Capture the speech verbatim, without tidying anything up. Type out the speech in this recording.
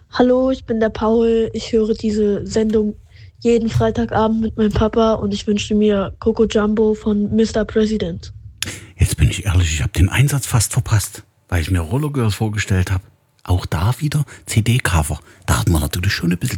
Hallo, ich bin der Paul. Ich höre diese Sendung jeden Freitagabend mit meinem Papa und ich wünschte mir Coco Jumbo von Mister President. Jetzt bin ich ehrlich, ich habe den Einsatz fast verpasst, weil ich mir Roller Girls vorgestellt habe. Auch da wieder C D-Cover. Da hat man natürlich schon ein bisschen